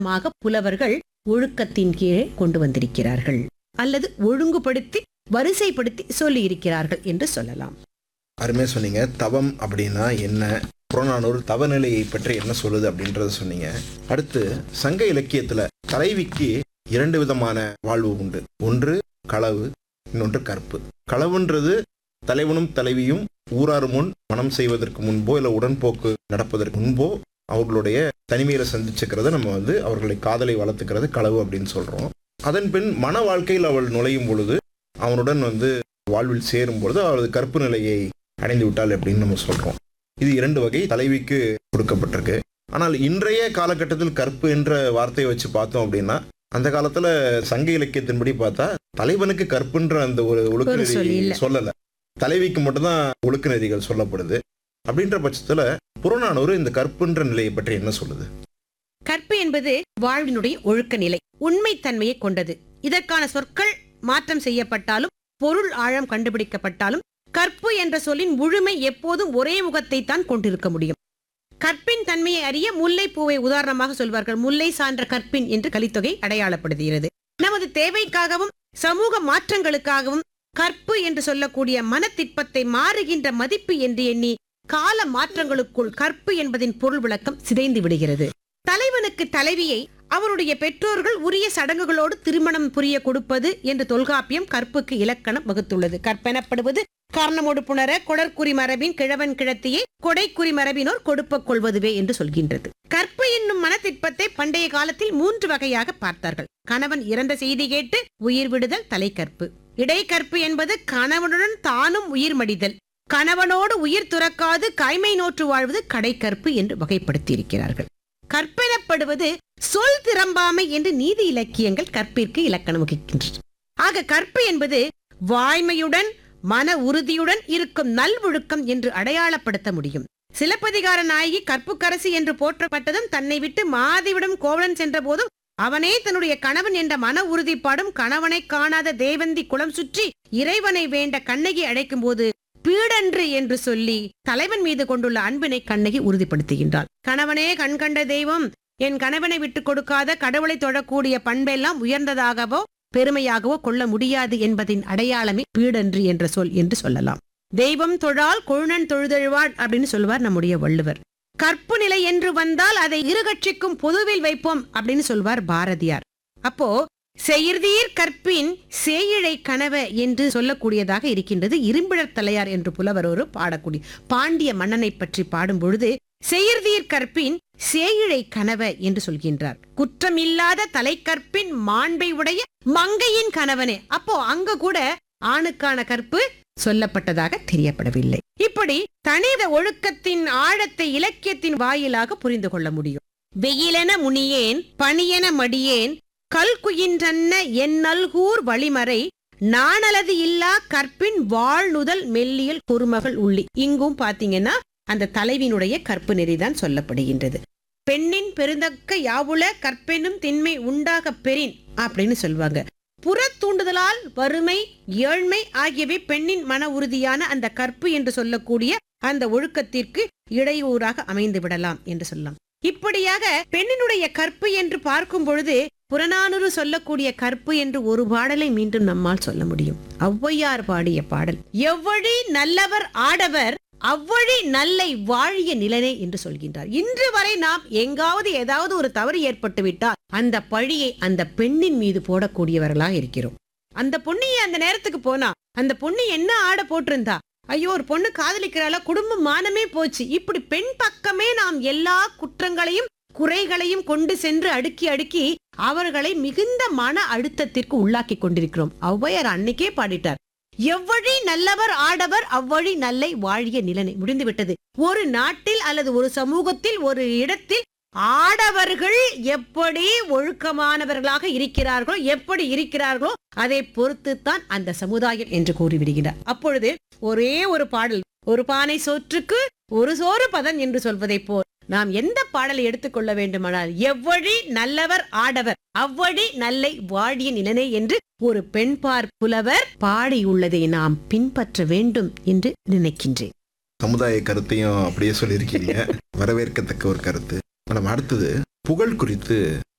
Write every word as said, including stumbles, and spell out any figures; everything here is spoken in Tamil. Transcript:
மாக புலவர்கள் ஒழுக்கத்தின் கீழே கொண்டு வந்திருக்கிறார்கள் அல்லது ஒழுங்குபடுத்தி வரிசைப்படுத்தி சொல்லி இருக்கிறார்கள் என்று சொல்லலாம். அருமையா சொன்னீங்க. தவம் அப்படின்னா என்ன, புறநானூறு தவநிலையை பற்றி என்ன சொல்லுது அப்படின்றத சொன்னீங்க. அடுத்து சங்க இலக்கியத்துல தலைவிக்கு இரண்டு விதமான வாழ்வு உண்டு. ஒன்று களவு, இன்னொன்று கற்பு. களவுன்றது தலைவனும் தலைவியும் ஊராறு முன் மனம் செய்வதற்கு முன்போ இல்லை உடன்போக்கு நடப்பதற்கு முன்போ அவர்களுடைய தனிமையில சந்திச்சுக்கிறத நம்ம வந்து அவர்களை காதலை வளர்த்துக்கிறது களவு அப்படின்னு சொல்றோம். அதன் பின் மன வாழ்க்கையில் அவள் நுழையும் பொழுது அவனுடன் வந்து வாழ்வில் சேரும் பொழுது அவளது கற்பு நிலையை அடைந்து விட்டாள் அப்படின்னு நம்ம சொல்றோம். இது இரண்டு வகை தலைவிக்கு கொடுக்கப்பட்டிருக்கு. ஆனால் இன்றைய காலகட்டத்தில் கற்பு என்ற வார்த்தையை வச்சு பார்த்தோம் அப்படின்னா அந்த காலத்துல சங்க இலக்கியத்தின்படி பார்த்தா தலைவனுக்கு கற்புன்ற அந்த ஒரு ஒழுக்க நெறி சொல்லல, தலைவிக்கு மட்டும்தான் ஒழுக்க நெறிகள் சொல்லப்படுது. அப்படின்ற பட்சத்துல புறநானூறு இந்த கற்புன்ற நிலையை பற்றி என்ன சொல்லுது? கற்பு என்பது வாழ்வினுடைய ஒழுக்க நிலை, உண்மைத்தன்மையை கொண்டது. இதற்கான சொற்கள் மாற்றம் செய்யப்பட்டாலும் பொருள் ஆழம் கண்டுபிடிக்கப்பட்டாலும் கற்பு என்ற சொல்லின் முழுமை எப்போதும் ஒரே முகத்தை தான் கொண்டிருக்க முடியும். கற்பின் தன்மையை அறிய முல்லை பூவை உதாரணமாக சொல்வார்கள். முல்லை சான்ற கற்பின் என்று கலித்தொகை அடையாளப்படுத்துகிறது. நமது தேவைக்காகவும் சமூக மாற்றங்களுக்காகவும் கற்பு என்று சொல்லக்கூடிய மனத்திற்பத்தை மாறுகின்ற மதிப்பு என்று எண்ணி கால மாற்றங்களுக்குள் கற்பு என்பதின் பொருள் விளக்கம் சிதைந்து விடுகிறது. தலைவனுக்கு தலைவியை அவருடைய பெற்றோர்கள் உரிய சடங்குகளோடு திருமணம் புரிய கொடுப்பது என்று தொல்காப்பியம் கற்புக்கு இலக்கணம் வகுத்துள்ளது. கற்பெனப்படுவது காரணமோடு புணர கொடற்குறி மரபின் கிழவன் கிழத்தியை கொடைக்குறி மரபினோர் கொடுப்ப கொள்வதுவே என்று சொல்கின்றது. கற்பு என்னும் மனத்திற்பத்தை பண்டைய காலத்தில் மூன்று வகையாக பார்த்தார்கள். கணவன் இறந்த செய்தி கேட்டு உயிர் விடுதல் தலைக்கற்பு. இடைக்கற்பு என்பது கணவனுடன் தானும் உயிர் மடிதல். கணவனோடு உயிர் துறக்காது கைமை நோற்று வாழ்வது கடைக்கற்பு என்று வகைப்படுத்தி இருக்கிறார்கள். கற்பெனப்படுவது சொல் திறம்பாமை என்று நீதி இலக்கியங்கள் கற்பிற்கு இலக்கணம் வகிக்கின்றன. ஆக கற்பு என்பது வாய்மையுடன் மன உறுதியுடன் இருக்கும் நல்வொழுக்கம் என்று அடையாளப்படுத்த முடியும். சிலப்பதிகார நாயகி கற்புக்கரசி என்று போற்றப்பட்டதும் தன்னை விட்டு மாதிவிடம் கோவலன் சென்ற போதும் அவனே தன்னுடைய கணவன் என்ற மன உறுதிப்பாடும் கணவனை காணாத தேவந்தி குளம் சுற்றி இறைவனை வேண்ட கண்ணகி அழைக்கும் போது பீடன்று என்று சொல்லி தலைவன் மீது கொண்டுள்ள அன்பினை கண்ணகி உறுதிப்படுத்துகின்றாள். கணவனே கண்கண்ட தெய்வம், என் கணவனை விட்டுக் கொடுக்காத கடவுளை தொழக்கூடிய பண்பெல்லாம் உயர்ந்ததாகவோ பெருமையாகவோ கொள்ள முடியாது என்பதின் அடையாளமே பீடன்று என்ற சொல் என்று சொல்லலாம். தெய்வம் தொழால் கொழுநன் தொழுதழுவாள் அப்படின்னு சொல்வார் நம்முடைய வள்ளுவர். கற்பு நிலை என்று வந்தால் அதை இரு கட்சிக்கும் பொதுவில் வைப்போம் அப்படின்னு சொல்வார் பாரதியார். அப்போ செயிர்தீர் கற்பின் சேயிழை கனவ என்று சொல்லக்கூடியதாக இருக்கின்றது. இரும்பிடர் தலையார் என்று புலவர் ஒரு பாடக்கூடிய பாண்டிய மன்னனை பற்றி பாடும் பொழுது செயிர்தீர் கற்பின் சேயிழை கனவ என்று சொல்கின்றார். குற்றமில்லாத தலைக்கற்பின் மாண்பை உடைய மங்கையின் கணவனே. அப்போ அங்க கூட ஆணுக்கான கற்பு சொல்லப்பட்டதாக தெரியப்படவில்லை. இப்படி தனித ஒழுக்கத்தின் ஆழத்தை இலக்கியத்தின் வாயிலாக புரிந்து கொள்ள முடியும். வெயிலென முனியேன் பணியென மடியேன் கல்குயின்றன்ன என் நல்கூர் வழிமறை நாணலது இல்லா கற்பின் வாழ்நுதல் மெல்லியல் குறுமகள் உள்ளி. இங்கும் பாத்தீங்கன்னா அந்த தலைவினுடைய கற்பு நெறிதான் சொல்லப்படுகின்றது. பெண்ணின் பெருந்தக்க யாவுல கற்பெனும் திண்மை உண்டாக பெறின் அப்படின்னு சொல்வாங்க. புற தூண்டுதலால் வறுமை ஏழ்மை ஆகியவை பெண்ணின் மன உறுதியான அந்த கற்பு என்று சொல்லக்கூடிய அந்த ஒழுக்கத்திற்கு இடையூறாக அமைந்து விடலாம் என்று சொல்லலாம். இப்படியாக பெண்ணினுடைய கற்பு என்று பார்க்கும் பொழுது புறநானூறு சொல்லக்கூடிய கற்பு என்று ஒரு பாடலை மீண்டும் நம்மால் சொல்ல முடியும். ஔவையார் பாடிய பாடல், எவ்வழி நல்லவர் ஆடவர் அவ்வழி நல்லை வாழிய நிலனே என்று சொல்கின்றார். இன்று வரை நாம் எங்காவது ஏதாவது ஒரு தவறு ஏற்பட்டு விட்டால் அந்த பழியை அந்த பெண்ணின் மீது போடக்கூடியவர்களாக இருக்கிறோம். அந்த பொண்ணியை அந்த நேரத்துக்கு போனா அந்த பொண்ணு என்ன ஆட போட்டிருந்தா, ஐயோ ஒரு பொண்ணு காதலிக்கிறாளா, குடும்ப மானமே போச்சு, இப்படி பெண் பக்கமே நாம் எல்லா குற்றங்களையும் குறைகளையும் கொண்டு சென்று அடுக்கி அடுக்கி அவர்களை மிகுந்த மன அழுத்தத்திற்கு உள்ளாக்கி கொண்டிருக்கிறோம். ஔவையார் அன்னைக்கே பாடிட்டார், எவ்வழி நல்லவர் ஆடவர் அவ்வழி நல்லை வாழிய நிலனை. முடிந்து விட்டது. ஒரு நாட்டில் அல்லது ஒரு சமூகத்தில் ஒரு இடத்தில் ஆடவர்கள் எப்படி ஒழுக்கமானவர்களாக இருக்கிறார்களோ எப்படி இருக்கிறார்களோ அதை பொறுத்துத்தான் அந்த சமுதாயம் என்று கூறிவிடுகிறார். அப்பொழுது ஒரே ஒரு பாடல், ஒரு பானை சோற்றுக்கு ஒரு சோறு பதன் என்று சொல்வதை போல் நாம் எந்த பாடலை எடுத்துக்கொள்ள வேண்டுமானால் எவ்வழி நல்லவர் ஆடவர் அவ்வழி நல்லை வாழிய நிலனை என்று ஒரு பெண்பார் புலவர் பாடியுள்ளதை நாம் பின்பற்ற வேண்டும் என்று நினைக்கின்றேன். சமுதாய கருத்தையும் அப்படியே சொல்லியிருக்கீங்க, வரவேற்கத்தக்க ஒரு கருத்து. நம்ம அடுத்தது புகழ் குறித்து